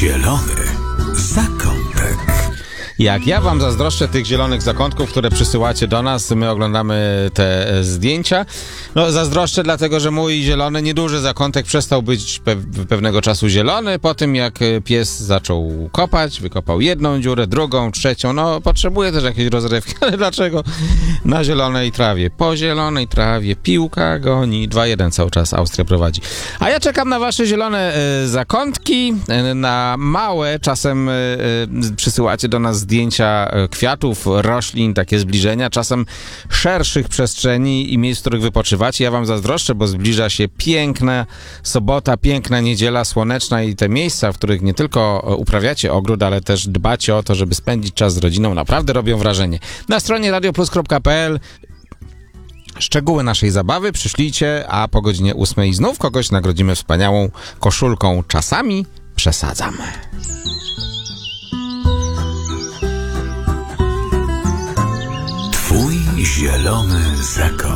Zielony zakątek. Jak ja wam zazdroszczę tych zielonych zakątków, które przysyłacie do nas, my oglądamy te zdjęcia. No zazdroszczę dlatego, że mój zielony, nieduży zakątek przestał być pewnego czasu zielony. Po tym jak pies zaczął kopać, wykopał jedną dziurę, drugą, trzecią. No potrzebuje też jakiejś rozrywki, ale dlaczego? Na zielonej trawie, po zielonej trawie, piłka goni, 2-1 cały czas Austria prowadzi. A ja czekam na wasze zielone zakątki, na małe, czasem przysyłacie do nas zdjęcia kwiatów, roślin, takie zbliżenia, czasem szerszych przestrzeni i miejsc, w których wypoczywacie. Ja wam zazdroszczę, bo zbliża się piękna sobota, piękna niedziela słoneczna i te miejsca, w których nie tylko uprawiacie ogród, ale też dbacie o to, żeby spędzić czas z rodziną, naprawdę robią wrażenie. Na stronie radioplus.pl szczegóły naszej zabawy przyszlijcie, a po godzinie 8 znów kogoś nagrodzimy wspaniałą koszulką. Czasami przesadzam. Twój zielony zakątek.